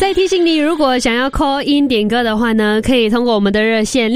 再提醒你，如果想要 call in 点歌的话呢，可以通过我们的热线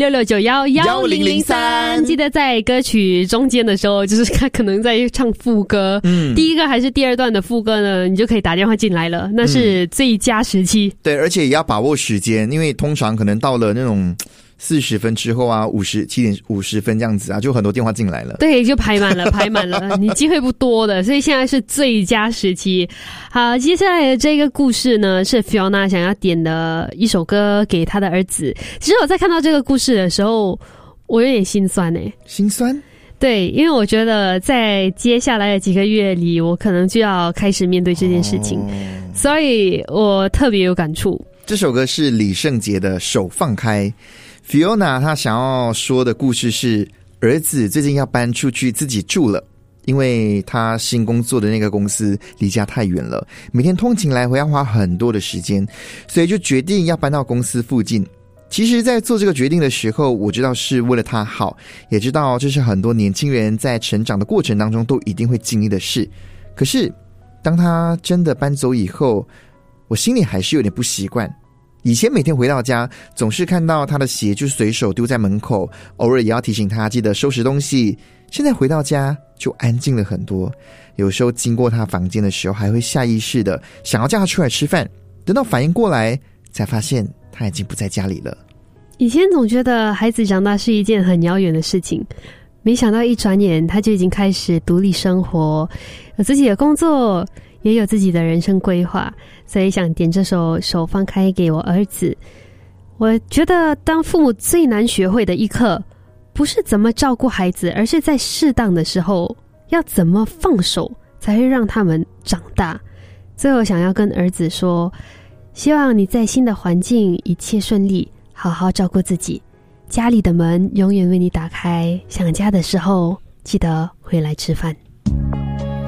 66911003，记得在歌曲中间的时候，就是他可能在唱副歌，第一个还是第二段的副歌呢，你就可以打电话进来了，那是最佳时期。 对，而且也要把握时间，因为通常可能到了那种40分之后啊，7点50分这样子啊，就很多电话进来了。 对，就排满了，排满了，你机会不多的，所以现在是最佳时期。好，接下来的这个故事呢，是 Fiona 想要点的一首歌给她的儿子。其实我在看到这个故事的时候，我有点心酸欸。 心酸？ 对，因为我觉得在接下来的几个月里，我可能就要开始面对这件事情，所以我特别有感触。 这首歌是李圣杰的《手放开》。Fiona 她想要说的故事是，儿子最近要搬出去自己住了，因为他新工作的那个公司离家太远了，每天通勤来回要花很多的时间，所以就决定要搬到公司附近。其实在做这个决定的时候，我知道是为了他好，也知道这是很多年轻人在成长的过程当中都一定会经历的事。可是当他真的搬走以后，我心里还是有点不习惯。以前每天回到家，总是看到他的鞋就随手丢在门口，偶尔也要提醒他记得收拾东西。现在回到家就安静了很多，有时候经过他房间的时候，还会下意识的想要叫他出来吃饭，等到反应过来，才发现他已经不在家里了。 以前总觉得孩子长大是一件很遥远的事情，没想到一转眼他就已经开始独立生活，有自己的工作，也有自己的人生规划，所以想点这首《手放开》给我儿子。我觉得当父母最难学会的一课，不是怎么照顾孩子，而是在适当的时候要怎么放手，才会让他们长大。最后想要跟儿子说，希望你在新的环境一切顺利，好好照顾自己，家里的门永远为你打开，想家的时候记得回来吃饭。